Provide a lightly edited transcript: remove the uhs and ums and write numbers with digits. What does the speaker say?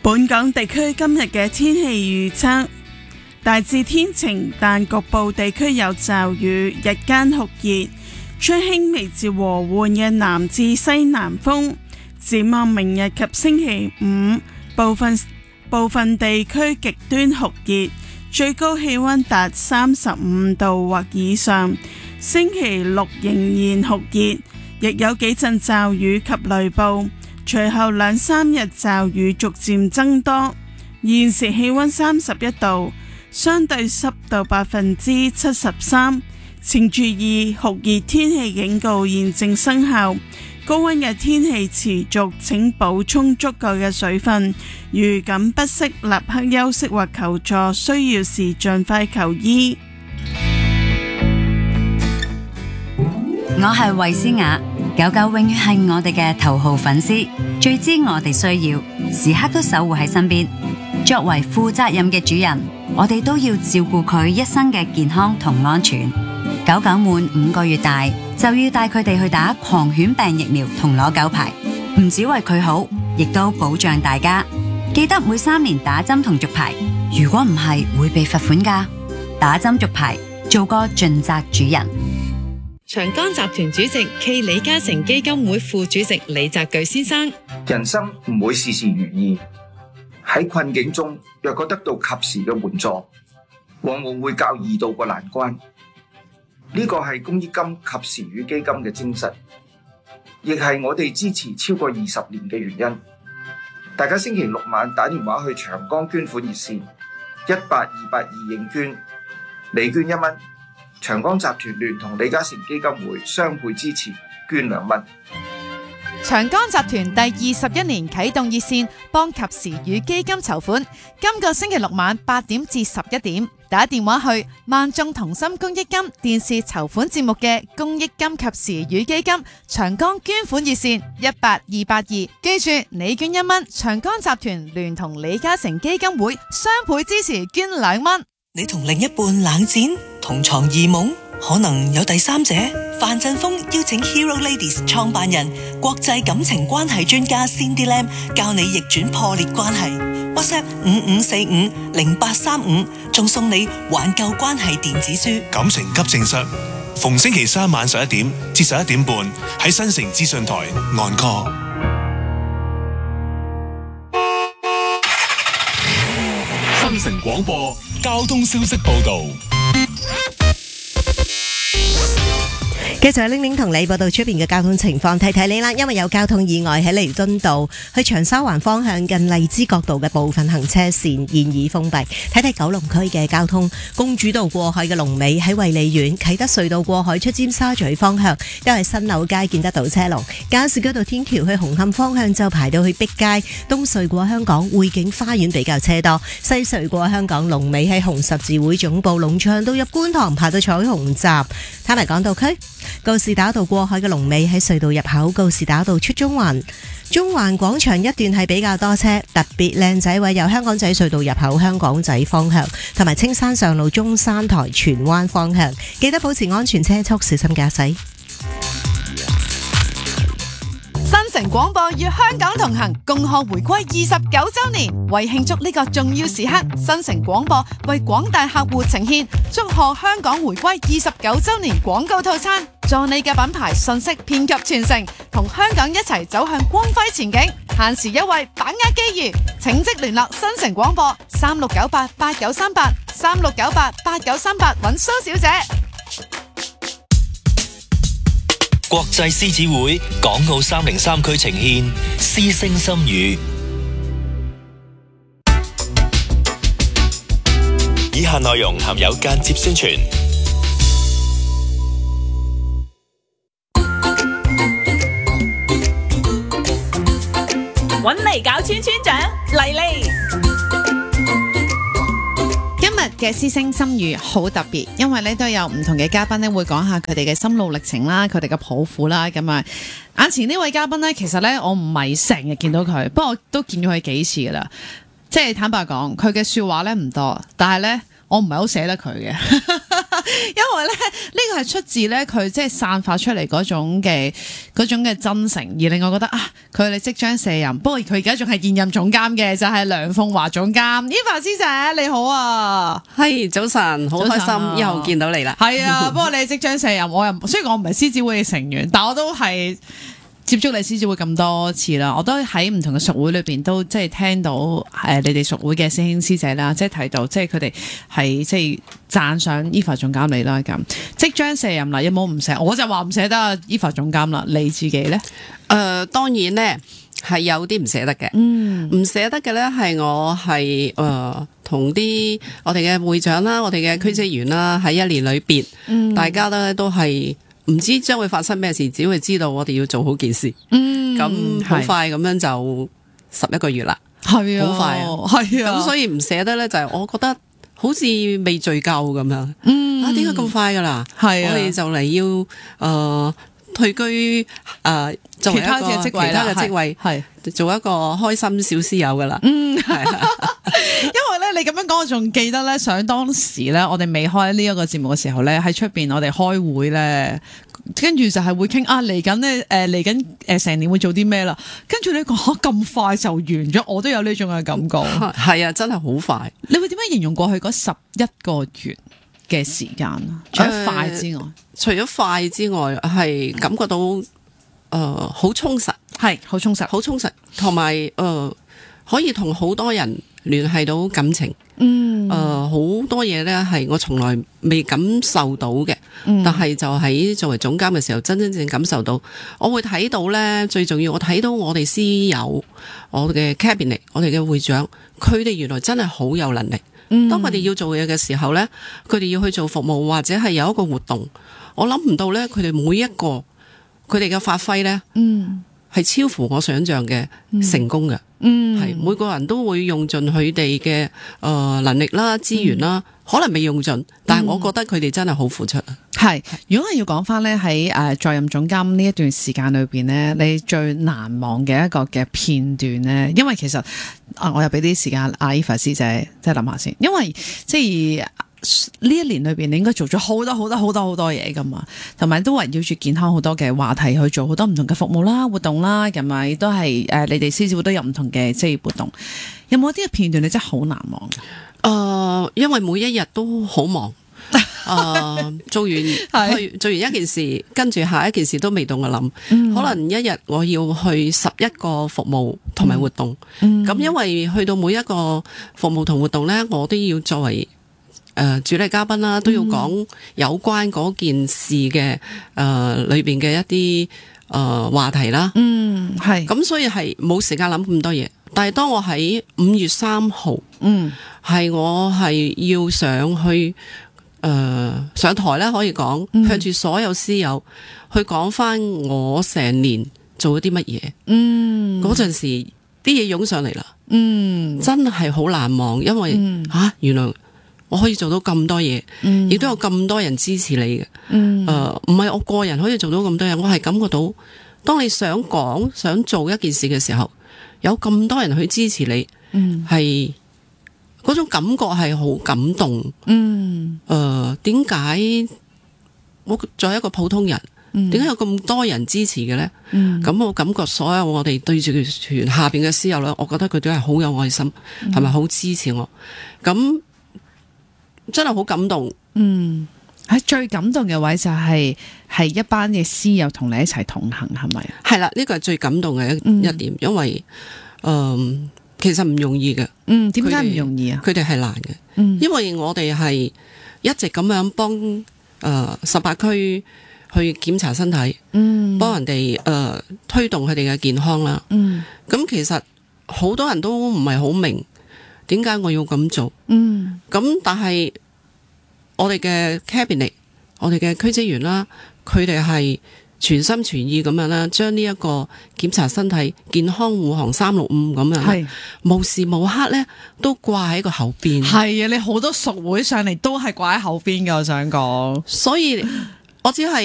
本港地區今日嘅天氣預測，大致天晴，但局部地區有驟雨，日間酷熱，吹輕微至和緩嘅南至西南風。展望明日及星期五，部分地區極端酷熱，最高氣溫達35度或以上。星期六仍然酷熱，亦有幾陣驟雨及雷暴。隨後2-3日驟雨逐漸增多。現時氣溫31度，相對濕度73%。請注意酷熱天氣警告現正生效。高溫嘅天氣持續，請補充足夠嘅水分。如感不適，立刻休息或求助，需要時盡快求醫。 我係衛詩雅，狗狗永遠係我哋嘅頭號粉絲，最知我哋需要，時刻都守護喺身邊。作為負責任嘅主人，我哋都要照顧佢一生嘅健康同安全。狗狗滿5個月大就要帶佢哋去打狂犬病疫苗同攞狗牌，唔只為佢好，亦都保障大家。記得每3年打針同續牌，如果唔係會被罰款㗎。打針續牌，做個盡責主人。 長江集團主席暨李嘉誠基金會副主席李澤鉅先生： 人生唔會事事如意，喺困境中若果得到及時嘅援助，往往會較易渡過難關。呢個係公益金及時雨基金嘅精神，亦係我哋支持超過20年嘅原因。大家星期六晚打電話去長江捐款熱線18282認捐，你捐1蚊，長江集團聯同李嘉誠基金會雙倍支持，捐2蚊。 長江集團第21年啟動熱線，幫及時雨基金籌款。今個星期六晚8點至11點，打電話去萬眾同心公益金電視籌款節目嘅公益金及時雨基金長江捐款熱線18282，記住你捐1蚊，長江集團聯同李嘉誠基金會雙倍支持，捐2蚊。 你同另一半冷戰，同床異夢，可能有第三者。范振鋒邀請 Hero Ladies 創辦人、國際感情關係專家 Cindy Lam 教你逆轉破裂關係。WhatsApp 55450835，仲送你挽救關係電子書。 感情急症室，逢星期3晚11點至11點半喺新城資訊台 Encore。新城廣播交通消息報道。 繼續係玲玲同你報道出邊嘅交通情況，提提你啦，因為有交通意外喺彌敦道去長沙灣方向近荔枝角道嘅部分行車線現已封閉。睇睇九龍區嘅交通，公主道過海嘅龍尾喺衛理苑，啟德隧道過海出尖沙咀方向，因為新樓街見得到車龍。加士居道天橋去紅磡方向就排到去碧街，東隧過香港匯景花園比較車多，西隧過香港龍尾喺紅十字會總部，龍翔道入觀塘排到彩虹站。睇埋港島區。告士打道過海嘅龍尾喺隧道入口，告士打道出中環廣場一段係比較多車，特別靚仔位由香港仔隧道入口香港仔方向，同埋青山上路中山台荃灣方向，記得保持安全車速，小心駕駛。 新城廣播與香港同行，共賀回歸29週年。為慶祝呢個重要時刻，新城廣播為廣大客戶呈獻祝賀香港回歸29週年廣告套餐，助你嘅品牌信息遍及全城，同香港一齊走向光輝前景。限時優惠，把握機遇，請即聯絡新城廣播36988938 36988938揾蘇小姐。 國際獅子會港澳303區呈獻獅聲心語。以下內容含有間接宣傳。 搵嚟搞村村長嚟嚟！ 今日嘅獅聲心語好特別，因為咧都有唔同嘅嘉賓咧會講下佢哋嘅心路歷程啦，佢哋嘅抱負啦。咁啊，眼前呢位嘉賓咧，其實咧我唔係成日見到佢，不過我都見咗佢幾次噶啦。即係坦白講，佢嘅說話咧唔多，但係咧我唔係好捨得佢嘅。 因為咧呢個係出自咧佢即係散發出嚟嗰種嘅真誠，而令我覺得啊，佢哋即將卸任，不過佢而家仲係現任總監嘅，就係梁鳳華總監。Eva 師姐你好啊， 係早晨，好開心又見到你啦。 係啊，不過你即將卸任，雖然我唔係獅子會嘅成員，但我都係接觸你獅子會咁多次啦，我都喺唔同嘅屬會裏邊都即係聽到你哋屬會嘅師兄師姐啦，即係睇到即係佢哋係即係讚賞 Eva 總監你啦咁，即將卸任啦，有冇唔捨？我就話唔捨得 Eva 總監啦，你自己咧？ 當然咧係有啲唔捨得嘅，唔捨得嘅咧係我係同啲我哋嘅會長啦，我哋嘅區職員啦，喺一年裏邊，大家都係。唔知將會發生咩事，只會知道我哋要做好件事。咁好快咁樣就11個月啦，係啊，好快啊，係啊。咁所以唔捨得咧，就係我覺得好似未聚夠咁樣。點解咁快噶啦？係啊，我哋就嚟要退居作為一個其他嘅職位，係做一個開心小師友噶啦。係啊。 因為咧，你咁樣講，我仲記得咧，想當時咧，我哋未開呢一個節目嘅時候咧，喺出邊我哋開會咧，跟住就係會傾嚟緊咧，嚟緊成年會做啲咩啦？跟住你講咁快就完咗，我都有呢種嘅感覺。 係啊，真係好快。你會點樣形容過去嗰11個月嘅時間啊？除咗快之外， 除咗快之外，係感覺到好充實， 係好充實， 好充實，同埋可以同好多人聯繫到感情，好多嘢咧係我從來未感受到嘅，但係就喺作為總監嘅時候，真真正感受到。我會睇到咧，最重要，我睇到我哋師友，我嘅 cabinet， 我哋嘅會長，佢哋原來真係好有能力。當佢哋要做嘢嘅時候咧，佢哋要去做服務或者係有一個活動，我諗唔到咧，佢哋每一個佢哋嘅發揮咧，係超乎我想象嘅成功嘅。係每個人都會用盡佢哋嘅能力啦、資源啦，可能未用盡，但係我覺得佢哋真係好付出。 係，如果係要講翻咧喺在任總監呢一段時間裏邊咧，你最難忘嘅一個嘅片段咧，因為其實我又俾啲時間阿 Eva 師姐即係諗下先，因為即係。呢一年裏邊，你應該做咗好多嘢噶嘛，同埋都圍繞住健康好多嘅話題去做好多唔同嘅服務啦、活動啦，咁啊，亦都係你哋獅子會都有唔同嘅即係活動。有冇啲嘅片段你真係好難忘嘅？ 因為每一日都好忙，做完一件事，跟住下一件事都未到我諗，可能一日我要去11個服務同埋活動，咁因為去到每一個服務同活動呢，我都要作為主禮嘉賓啦，都要講有關嗰件事嘅裏邊嘅一啲話題啦。係咁，所以係冇時間諗咁多嘢。但係當我喺5月3號，係我係要上去上台咧，可以講向住所有師友去講翻我成年做咗啲乜嘢。嗰陣時啲嘢湧上嚟啦，真係好難忘，因為原來。我可以做到咁多嘢，亦都有咁多人支持你嘅。唔係我個人可以做到咁多嘢，我係感覺到，當你想講、想做一件事嘅時候，有咁多人去支持你，係嗰種感覺係好感動。點解我作為一個普通人，點解有咁多人支持嘅呢？咁我感覺所有我哋對住團下邊嘅師友咧，我覺得佢哋係好有愛心，係咪好支持我？咁真係好感動。 喺最感動嘅位就係一班嘅師友同你一齊同行，係咪啊？ 係啦，呢個係最感動嘅一點，因為其實唔容易嘅。 點解唔容易啊？ 佢哋係難嘅，因為我哋係一直咁樣幫18區去檢查身體，幫人哋推動佢哋嘅健康啦。咁其實好多人都唔係好明點解我要咁做。咁但係我哋嘅 cabinet， 我哋嘅區職員啦，佢哋係全心全意咁樣啦，將呢一個檢查身體健康護航365咁樣，係無時無刻咧都掛喺個口邊。 係啊，你好多屬會上嚟都係掛喺口邊嘅，我想講。 所以我只係